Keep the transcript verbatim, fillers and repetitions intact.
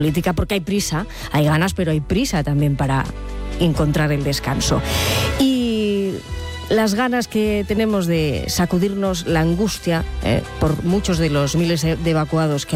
política, porque hay prisa, hay ganas, pero hay prisa también para encontrar el descanso. Y las ganas que tenemos de sacudirnos la angustia eh, por muchos de los miles de evacuados que